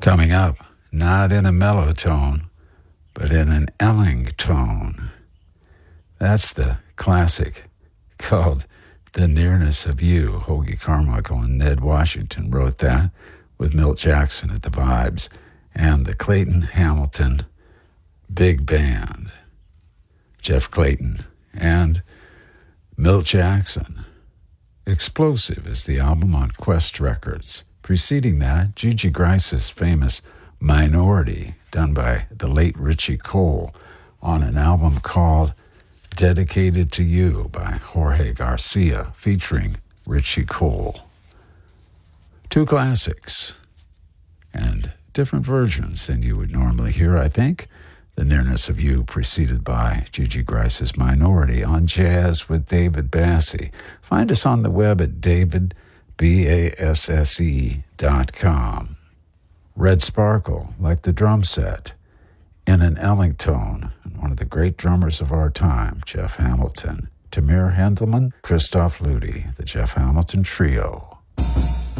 Coming up, not in a mellow tone, but in an Elling tone. That's the classic called The Nearness of You. Hoagy Carmichael and Ned Washington wrote that with Milt Jackson at the vibes and the Clayton Hamilton Big Band. Jeff Clayton and Milt Jackson. Explosive is the album on Quest Records. Preceding that, Gigi Grice's famous Minority, done by the late Richie Cole on an album called Dedicated to You by Jorge Garcia, featuring Richie Cole. Two classics, and different versions than you would normally hear, I think. The Nearness of You, preceded by Gigi Grice's Minority on Jazz with David Basse. Find us on the web at davidbasse.com. Red Sparkle, like the drum set, in an Elling tone, and one of the great drummers of our time, Jeff Hamilton. Tamir Hendelman, Christoph Ludi, the Jeff Hamilton Trio.